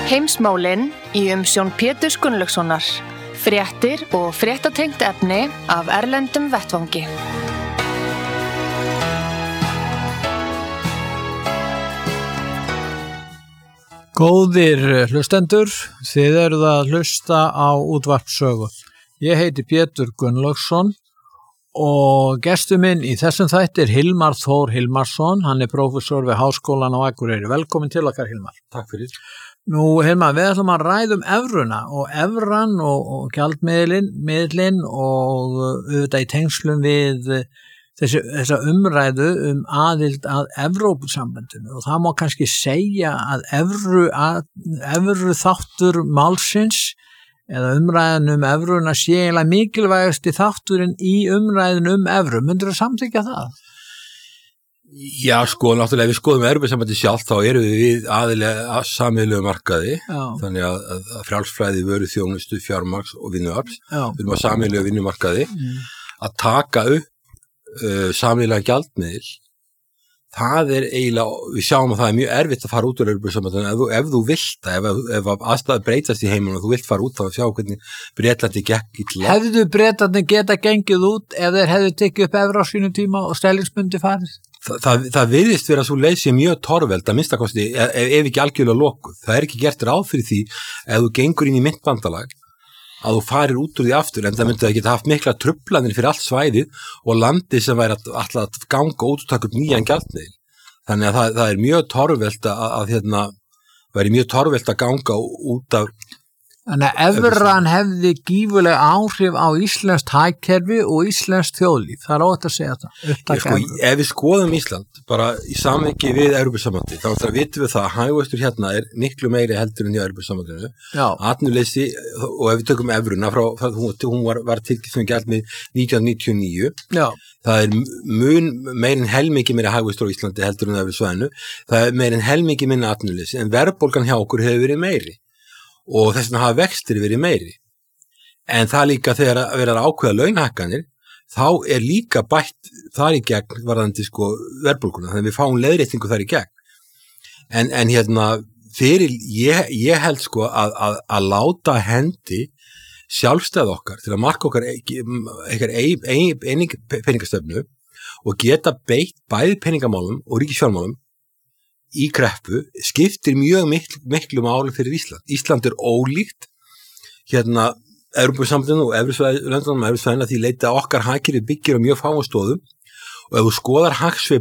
Heimsmálin í umsjón Péturs Gunnlaugssonar. Fréttir og fréttatengt efni af erlendum vettvangi. Góðir hlustendur, þið eruð að hlusta á útvarpssögu. Ég heiti Pétur Gunnlaugsson og gestur minn í þessum þætti Hilmar Þór Hilmarsson. Hann prófessor við Háskólann á Akureyri. Velkomin til okkar, Hilmar. Takk fyrir. Nú, Hilmar, við ætlum að ræða evruna og evran og gjaldmiðlinn og auðvitað í tengslum við þessa umræðu aðild að Evrópusambandinu og það má kannski segja að evru þáttur málsins eða umræðan evruna sé eiginlega mikilvægasti þátturinn í umræðin evru. Myndirðu samþykkja það? Já, náttúrulega ef við skoðum Evrópusambandið sjálft þá erum við aðilega að sameiginlegu markaði. Já. Þannig að frjálsflæði vöru þjónustu, fjármagns og vinnuafls. Við erum að sameiginlegu vinnumarkaði að taka upp sameiginlega gjaldmiðil. Það eiginlega, við sjáum að það mjög erfitt að fara út úr Evrópusambandinu ef þú vilt það, ef aðstæður breytast í heiminum og þú vilt fara út þá að sjá hvernig Bretlandi gekk illa. Hefðu Bretlandi geta gengið út ef þeir hefðu tekið upp evru á sínum tíma og stellingsbundi farið? Það virðist vera svo leið sem mjög torveld að minnstakosti ef ekki algjörlega lokuð. Það ekki gert ráð fyrir því ef þú gengur inn í myntbandalag að þú farir út úr því aftur, en það myndi að geta haft mikla truflanir fyrir allt svæðið og landi sem væri alltaf að ganga út og taka upp nýjan gjaldmiðil. Þannig að það mjög torvelt væri mjög torvelt að ganga út af. Þannig að evran hefði gífurlega áhrif á íslenskt hagkerfi og íslenskt þjóðlíf. Það óhætt að segja þetta. Ef við skoðum Ísland bara í samhengi við Evrópusambandið, þá vitum við það að hagvöxtur hérna miklu meiri heldur en í Evrópusambandinu. Atvinnuleysi, og ef við tökum evruna hún var tilkynnt gjaldmiðill 1999. Já. Það mun meir en helmingi meiri hagvöxtur á Íslandi heldur en Evrusvæðinu. Það meir en helmingi minni atvinnuleysi, en verðbólgan hjá okkur hefur verið meiri. Og þess vegna hafa vextir verið meiri. En það líka þegar að vera ákveða launahækkanir, þá líka bætt þar í gegn varðandi verðbólguna, þannig að við fáum leiðréttingu þar í gegn. En ég held að láta hendi sjálfstæð okkar til að marka okkar eining peningastöfnu og geta beitt bæði peningamálum og ríkisfjármálum í kreppu skiptir mjög miklu máli fyrir Ísland. Ísland ólíkt Evrópusambandinu og Evrusvæðinu því leita okkar hagkerfi byggir á mjög fáum stóðum og ef þú skoðar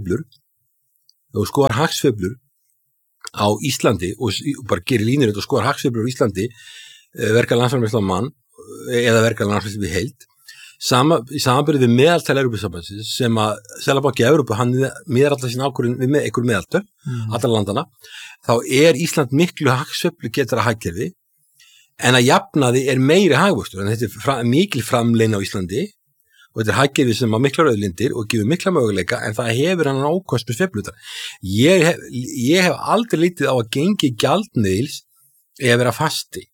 hagsveiflur á Íslandi og bara gerir línur og skoðar hagsveiflur á Íslandi verka landsframleiðsla á mann eða verka landsframleiðsla við heild í samanburði við meðaltal Evrópusambandsins sem að Seðlabanki Evrópu hann miðar alltaf sín ákvörðun við einhver meðaltöl allra landana, þá Ísland miklu hagsveiflu getur að hagkerfi en að jafnaði meiri hagvöxtur, en þetta mikil framleiðni á Íslandi og þetta hagkerfi sem á miklar auðlindir og gefur mikla möguleika en það hefur hann ákost með sveiflutar. Ég hef aldrei lítið á að gengi gjaldmiðils vera fasti.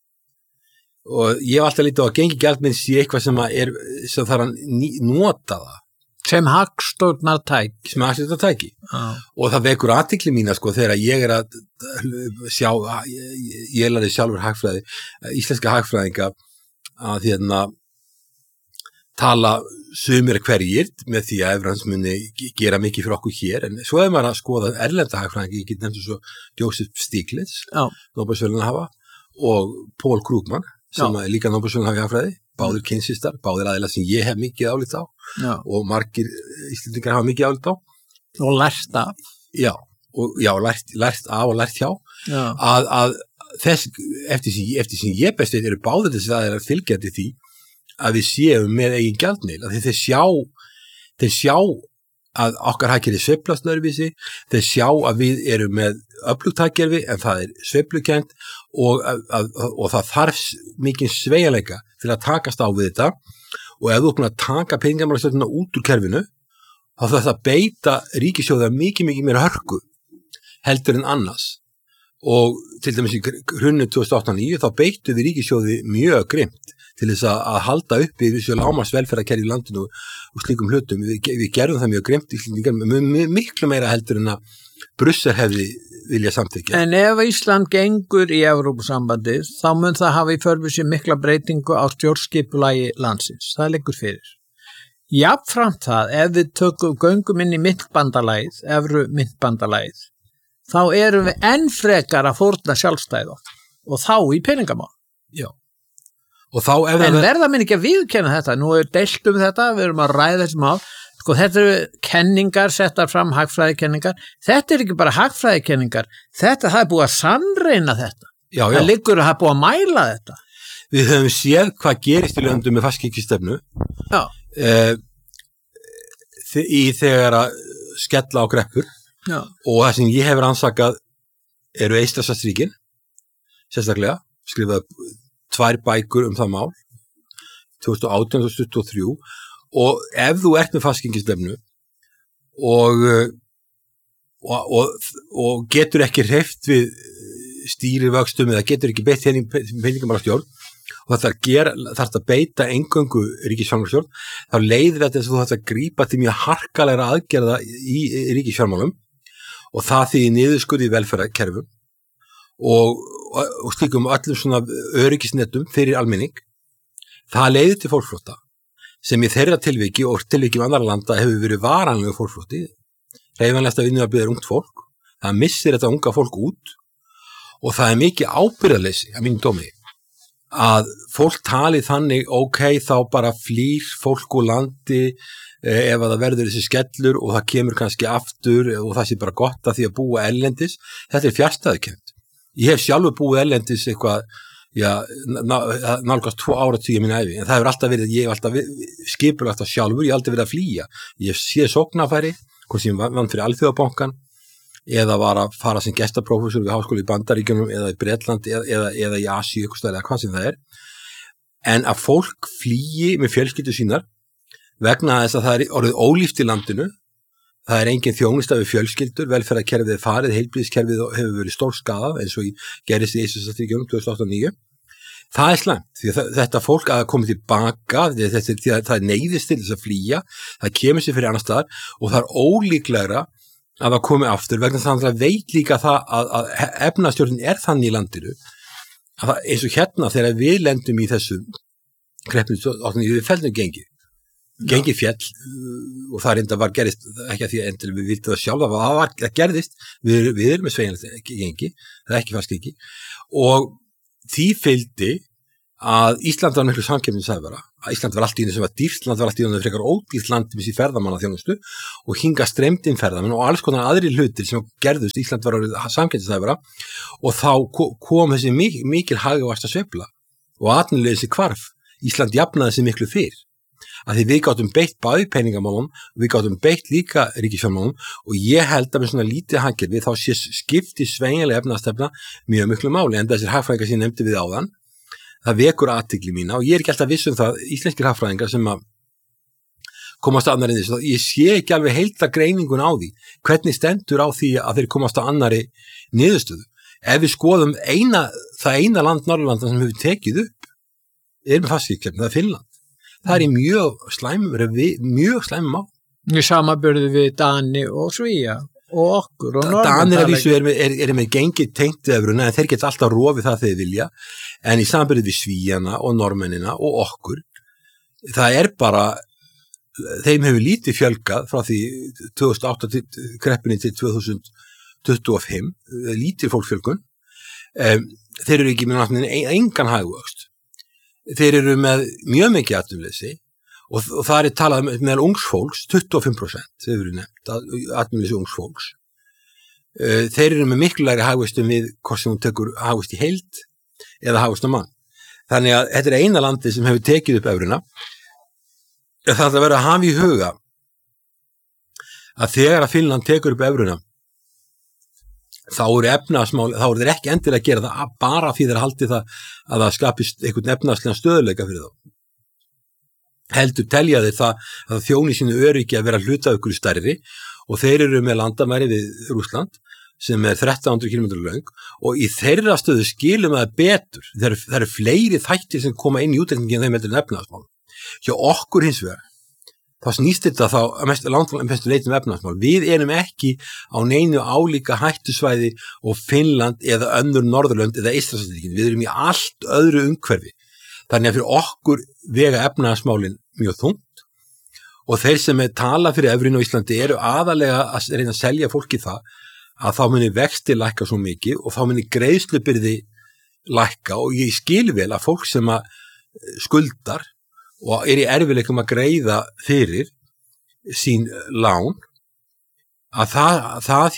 Og ég hef alltaf lítið á að gengi gjaldmiðils í eitthvað sem þarf að nota það. Sem hagstjórnartæki. Og það vekur athygli mína þegar ég að sjá, ég lærði sjálfur hagfræði, íslenska hagfræðinga að tala sumir hverjir með því að evrans muni gera mikið fyrir okkur hér, en svo maður að skoða erlenda hagfræðinga, ég get nefnt svo Joseph Stiglitz, Nóbelsverðlauna hafa, og Paul Krugman, sem líka Nóbelsverðlauna hafa í hagfræði, báðir kynsistar, báðir aðilar sem ég hef mikið álit á og margir Íslendingar hafa mikið álit á. Og lært af. Já, lært af og lært hjá. Að þess, eftir sem ég best veit báðir þess að fylgjandi því að við séum með eigin gjaldmiðil, að þeir sjá að okkar hagkerfi sveiflast öðruvísi, þeir sjá að við erum með öflugt hagkerfi en það sveiflukennt og það þarf mikið sveigjanleika til að takast á við þetta og ef þú búin að taka peningamálastjórnina út úr kerfinu þá þarf það að beita ríkissjóða mikið meira hörku heldur en annars og til dæmis í hruninu 2008-2009 þá beittu við ríkissjóði mjög grimmt til þess að halda uppi við lágmarks velferðarkerfi í landinu og slíkum hlutum. Við gerðum það mjög grimmt í Íslendingar miklu meira heldur en að Brussel hefði vilja samþykja. En ef Ísland gengur í Evrópusambandið, þá mun það hafa í för við sér mikla breytingu á stjórnskipulagi landsins. Það liggur fyrir. Jafnframt það, ef við göngum inn í myntbandalagið, evru myntbandalagið, þá erum við enn frekar að fórna sjálfstæði og þá í peningamál. Já. Og þá en verða minn ekki að viðkenna þetta. Nú er deilt þetta, við erum að ræða þessi mál. Sko, þetta eru kenningar, settar fram hagfræðikenningar. Þetta er ekki bara hagfræðikenningar. Það er búið að sannreina þetta. Já. Það liggur að það er búið að mæla þetta. Við höfum séð hvað gerist í löndum með fastgengisstefnu. Já. Þegar að skella á greppur. Já. Og það sem ég hefur rannsakað eru Eystrasaltsríkin, sérstaklega, skrifað 2 bækur það mál, 2018 og 2023, og ef þú ert með fastgengisstefnu og getur ekki hreyft við stýrivöxtum eða getur ekki beitt peningamálastjórn og þarf að beita eingöngu ríkisfjármálastjórn, þá leiðir þetta þess að þú þarf að grípa til mjög harkalega aðgerða í ríkisfjármálum og það því niðurskurði í velferðarkerfum og slíkum öllum svona öryggisnetum fyrir almenning. Það leiðir til fólksflótta sem í þeirra tilviki og tilviki annarra landa hefur verið varanlegu fólksflótti. Hreyfanlegasta vinnuaflið ungt fólk, það missir þetta unga fólk út og það mikið ábyrgðarleysi að mínum dómi að fólk tali þannig þá bara flýr fólk úr landi ef að það verður þessi skellur og það kemur kannski aftur og það sé bara gott að því að búa erlendis. Þetta fjarstæðukennt. Ég hef sjálfur búið erlendis eitthvað nálgast 2 áratugi minni ævi, en það hefur alltaf verið, ég hef alltaf skipulagt það sjálfur, ég hef aldrei verið að flýja. Ég sé sóknarfæri, hvort sem vann fyrir Alþjóðabankann eða var að fara sem gestaprófessor við háskóla í Bandaríkjunum eða í Bretlandi eða í Asíu, eða hvað sem það er. En að fólk flýji með fjölskyldur sínar vegna þess að það er orðið ólíft í landinu, það er engin þjónusta við fjölskyldur, velferðarkerfið er farið, heilbrigðiskerfið hefur verið stórskaðað eins og gerist í Eystrasaltsríkjunum 2008-2009. Það er slæmt, því að þetta fólk að koma tilbaka, það neyðist til þess að flýja, það kemur sér fyrir annar staðar og það er ólíklegra að það komi aftur vegna þess að það veit líka það að efnastjórnin er þannig í landinu að það, eins og hérna þegar við lendum í þessu kreppinu við fellum gengi fjall og það reynda var gerist ekki að því að endilega við viltum það sjálfa það gerðist, við erum með sveigjanlegt gengi, það er ekki fast gengi og því fylgdi að Ísland var miklu samkeppnishæfara, að Ísland var allt í einu sem var dýrt land, var allt í einu frekar ódýrt land með sér ferðamannaþjónustu og hinga streymt inn ferðamenn og alls konar aðrir hlutir sem gerðust, Ísland var samkeppnishæfara og þá kom þessi mikil hagvaxta sveifla og atvinnuleysi hvarf. Ísland jafnaði sig miklu fyrr. Að því við gátum beitt bæði peningamálum, við gátum beitt líka ríkisfjármálum og ég held að með svona lítið hagkerfi þá sé skipti sveigjanlega efnahagsstefna mjög miklu máli en þessir hagfræðingar sem ég nefndi við áðan, það vekur athygli mína og ég er ekki alltaf viss það, íslenskir hagfræðingar sem að komast að annari þessu, ég sé ekki alveg heilta greiningun á því, hvernig stendur á því að þeir komast að annari niðurstöðu. Ef við skoðum það eina land Norðurlanda sem hefur tekið upp, er með fastgengisstefnu, það er Finnland. Það er í mjög slæmum mál. Í samanburði við Dani og Svía og okkur og Norðmenn. Danir að vísu er með gengið tengt evruna en þeir geta alltaf rofið það þeir vilja en í samanburði við Svíjana og Norðmennina og okkur það er bara þeim hefur lítið fjölgað frá því 2008 kreppunni til 2025 lítið fólksfjölgun þeir eru ekki með engan hagvöxt. Þeir eru með mjög mikið atvinnuleysi og það er talað meðal ungs fólks, 25% þeir eru nefnt, atvinnuleysi ungs fólks. Þeir eru með miklu lægri hagvöxtum við hvort sem hún tekur hagvöxt í heild eða hagvöxt á mann. Þannig að þetta er eina landi sem hefur tekið upp evruna. Það þarf að vera að hafa í huga að þegar að Finnland tekur upp evruna þá eru þeir ekki endilega að gera það bara fyrir að haldi það að það skapist einhvern efnahagslegan stöðuleika fyrir þá. Heldur telja þeir það að það þjóni sínu öryggi að vera hluta ykkur stærri og þeir eru með landamæri við Rússland sem er 1300 km löng og í þeirra stöðu skilum það betur. Það eru fleiri þættir sem koma inn í útreikningin en þeim heldur en efnahagsmál. Hjá okkur hins vegar þá snýst þetta þá að mestu leitum efnahagsmál. Við erum ekki á neinu álíka hættusvæði og Finnland eða önnur Norðurlönd eða Eystrasaltsríkin. Við erum í allt öðru umhverfi. Þannig að fyrir okkur vega efnahagsmálin mjög þungt og þeir sem tala fyrir evrinu á Íslandi eru aðalega að reyna að selja fólki það að þá muni vexti lækka svo mikið og þá muni greiðslubyrði lækka og ég skil vel að fólk sem að skuldar og er í erfiðleikum að greiða fyrir sín lán að það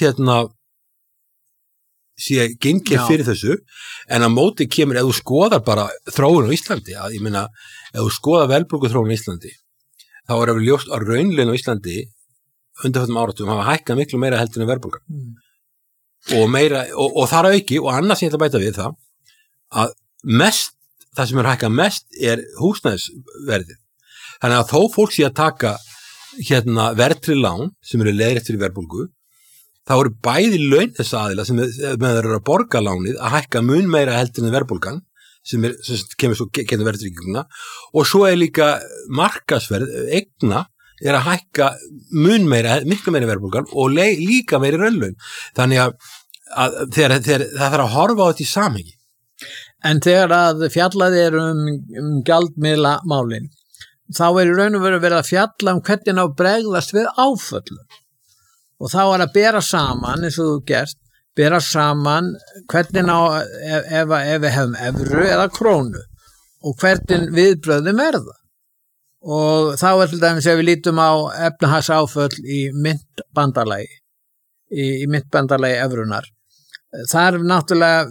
sé gengið fyrir þessu en að móti kemur ef þú skoðar bara þróun á Íslandi að ég meina ef þú skoðar verðbólgu þróun á Íslandi þá er alveg ljóst að raunlaun á Íslandi undanförnum áratugum hafa hækkað miklu meira heldur en verðbólgan og meira og þar auki og annars ég ætla að bæta við það að það sem hækkað mest er húsnæðisverðið. Þannig að þó fólk sé að taka verðtryggð lán sem eru leiðrétt fyrir verðbólgu, þá eru bæði laun þess aðila sem þeir eru að borga lánið að hækka mun meira heldur en verðbólgan sem kemur svo getur verðtrygginguna og svo er líka markaðsverð eigna er að hækka mun meira, miklu meira verðbólgan og líka meira raunlaun. Þannig að þegar það þarf að horfa á þetta í samhengi. En þegar að fjallað er gjaldmiðla málin, þá er í raun og veru verið að fjalla hvernig á bregðast við áföllum. Og þá er að bera saman, eins og þú gerst, bera saman hvernig á, ef við hefum evru eða krónu og hvernig viðbröðum er það. Og þá er til dæmis ef við lítum á efnahagsáföll í myntbandalagi, í myntbandalagi evrunar. Þar náttúrulega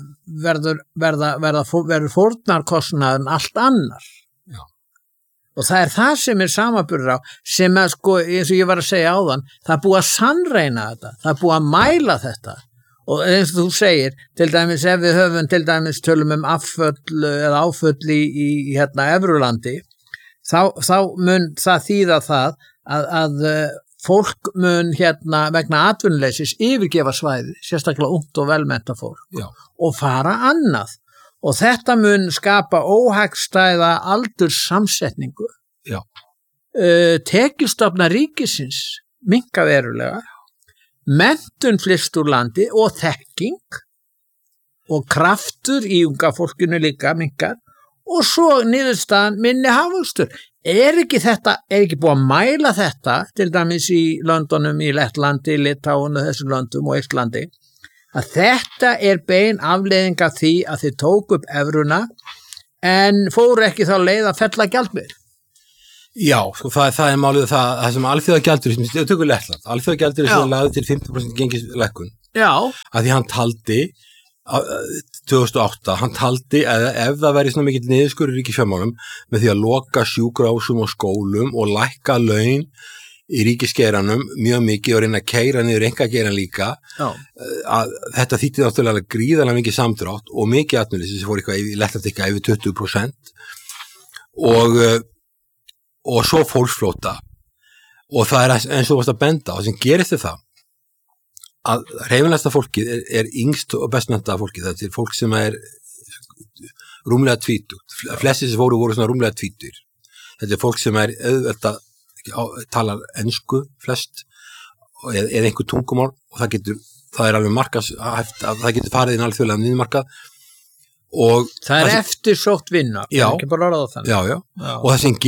verður fórnarkostnaðurinn allt annar. Já. Og það sem samanburður á, sem eins og ég var að segja áðan, það er búið að sannreina þetta, það er búið að mæla þetta. Og eins og þú segir, til dæmis ef við höfum til dæmis tölum afföll eða áföll í Evrulandi, þá mun það þýða það að fólk mun vegna atvinnuleysis yfirgefa svæði, sérstaklega ungt og velmennta fólk og fara annað og þetta mun skapa óhagstæða aldurssamsetningu. Tekjustofna ríkisins minnka verulega, menntun flyst úr landi og þekking og kraftur í unga fólkinu líka minnkar og svo niðurstaðan minni hagvöxtur. Er ekki búið að mæla þetta, til dæmis í Londonum, í Lettlandi, Litáun og þessum löndum og Eistlandi, að þetta er bein afleiðing af því að þið tók upp evruna en fóru ekki þá leið að fella gjaldmiðil? Já, sko, það er málið það sem alþjóðagjaldur, við tökum Lettland, alþjóðagjaldur er sem lagði til 50% gengislækkun. Já. Að því hann taldi 2008, hann taldi að ef það væri svona mikill niðurskurður í ríkisfjármálum með því að loka sjúkrahúsum og skólum og lækka laun í ríkisgeiranum mjög mikið og reyna að keyra niður einkageiran líka að þetta þýtti náttúrulega gríðarlega mikið samdrátt og mikið atvinnuleysi sem fór eitthvað yfir 20% og svo fólksflótta og það er eins og þú varst að benda og sem gerist það að hreyfinlegasta fólkið er yngst og bestmenntaða fólkið, þetta er fólk sem er rúmlega tvítugt, flestir sem voru svona rúmlega tvítur, þetta er fólk sem er auðvitað, talar ensku flest eða einhver tungumál og það er alveg markashæft að það getur farið inn alþjóðlega niðurmarkað og það er eftirsótt vinna, ekki bara orðað þannig. Já, og það sem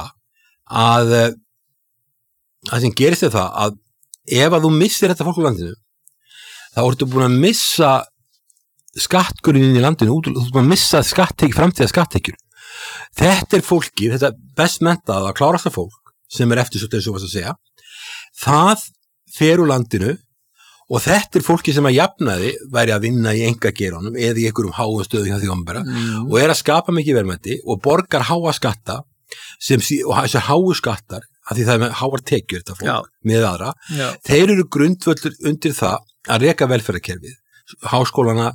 gerist það að ef að þú missir þetta fólk úr landinu þá ertu búin að missa skattgrunnin í landinu þú ertu búin að missa framtíða skattekjur. Þetta er fólkið, þetta best menntaða, klárasta fólk sem er eftirsótt eins og varst að segja, það fer úr landinu og þetta er fólki sem að jafnaði væri að vinna í einkageiranum eða í einhverjum háum stöðum hjá því opinbera og er að skapa mikið verðmæti og borgar háa skatta og þessar háu skattar af því það er með háar tekjur þetta fólk með aðra, þeir eru grundvöllur undir það að reka velferðarkerfið, háskólana,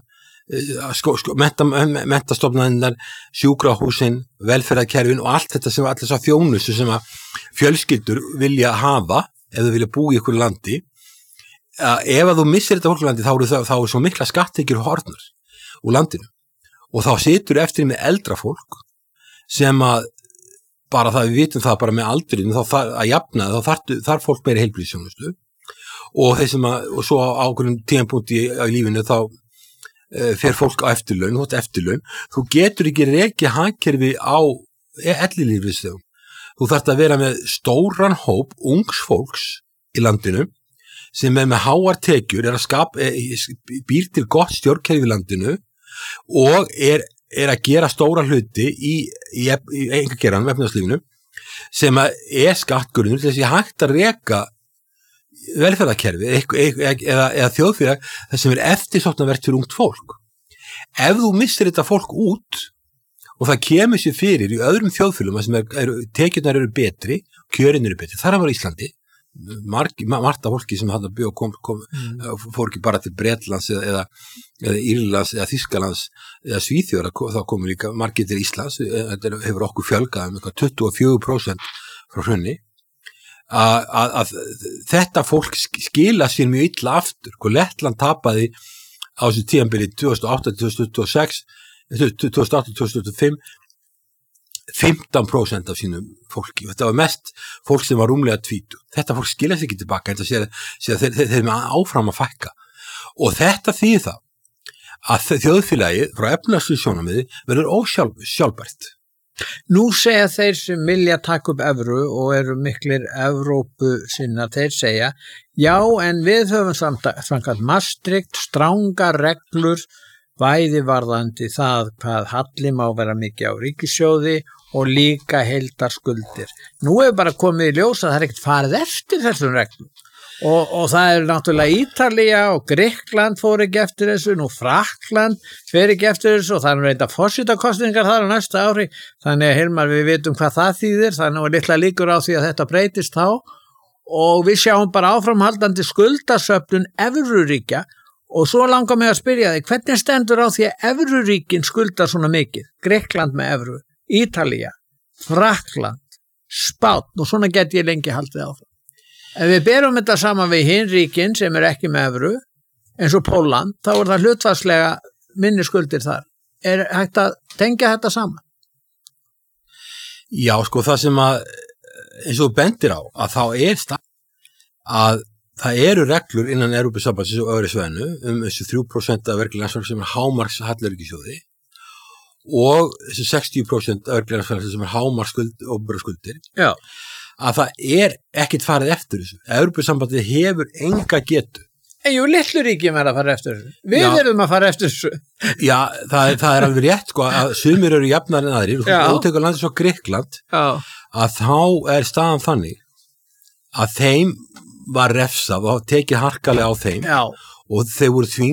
menntastofnanirnar, sjúkrahúsin, velferðarkerfin og allt þetta sem allir þessar þjónustu sem að fjölskyldur vilja hafa ef þau vilja búa í ykkur landi. Ef að þú missir þetta fólk landi þá er svo mikla skattekjur horfnar úr landinu og þá situr eftir með eldra fólk sem að bara það við vitum það bara með aldurinn þá að jafna þarf fólk meiri heilbrigðisþjónustu og og svo á ákveðnum tímapunkti á lífinu þá fer fólk á eftirlaun, þú getur ekki rekið hagkerfi á ellilífeyrisþegum. Þú þarft að vera með stóran hóp ungs fólks í landinu sem með háar tekjur býr til gott stjórnkerfi í landinu og er að gera stóra hluti í einkageranum, efnahagslífinu, sem skattgrunnur til þess að hægt að reka velferðarkerfi eða þjóðfélag það sem eftirsóknarvert fyrir ungt fólk. Ef þú missir þetta fólk út og það kemur sér fyrir í öðrum þjóðfélagum sem tekjurnar eru betri, kjörin eru betri, þar var Íslandi margt af fólki sem hann að fór ekki bara til Bretlands eða Írlands eða Þýskalands eða Svíþjóðar, þá komu líka margir til Íslands, þetta hefur okkur fjölgað 24% frá hrunni að þetta fólk skila sér mjög illa aftur. Lettland tapaði á þessu tímabili 2008-2026 2008-2025 15% af sínum fólki. Þetta var mest fólk sem var rúmlega 20. Þetta fólk skilja sig ekki tilbaka en það sé að þeir eru áfram að fækka. Og þetta þýðir það að þjóðfélagið frá efnahagslegu sjónarmiði verður ósjálfbært. Nú segja þeir sem vilja taka upp evru og eru miklir Evrópu sinna, þeir segja já en við höfum samkvæmt Maastricht strangar reglur bæði varðandi það hvað halli má vera mikið á ríkissjóði og líka heildarskuldir. Nú hefur bara komið í ljós að það ekkert farið eftir þessum reglum og það náttúrulega Ítalía og Grikkland fór ekki eftir þessu, nú Frakkland fer ekki eftir þessu og það reynda forsetakosningar þar á næsta ári, þannig að Hilmar við vitum hvað það þýðir, þannig að litla líkur á því að þetta breytist þá og við sjáum bara áframhaldandi skuldasöfnun evruríkja. Og svo langar mig að spyrja þig, hvernig stendur á því að evruríkin skuldar svona mikið? Grikkland með evru, Ítalía, Frakkland, Spánn og svona get ég lengi haldið áfram. Ef við berum þetta saman við hin ríkin sem ekki með evru, eins og Pólland, þá það hlutfallslega minni skuldir þar. Er hægt að tengja þetta saman? Já, sko, það sem eins og bendir á, að þá að það eru reglur innan Evrópusambandsins og öðru svæðinu þessu 3% af verklega landsframleiðslu sem hámarks hallaríkissjóði og þessu 60% af verklega landsframleiðslu sem hámarks opinberar skuldir. Já. Að það ekkert farið eftir þessu. Evrópusambandið hefur enga getu. En jú, litlu ríkin verða að fara eftir þessu. Við erum að fara eftir þessu. Já, það alveg rétt, sko, að sumir eru jafnar en aðrir, og þú tekur landið svo Grikkland, að þá staðan þannig að þeim var refsað og tekið harkalega á þeim og þeir voru